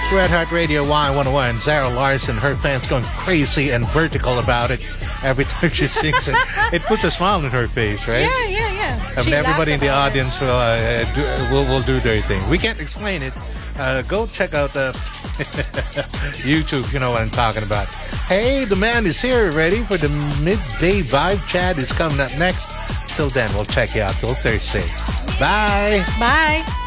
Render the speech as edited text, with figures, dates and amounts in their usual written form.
Red Heart Radio Y101. Zara Larson, her fans going crazy and vertical about it every time she sings it. It puts a smile on her face, right? Yeah. And everybody in the audience will do their thing. We can't explain it. Go check out the YouTube, you know what I'm talking about. Hey, the man is here, ready for the midday vibe. Chad is coming up next. Till then, we'll check you out till Thursday. Bye. Bye.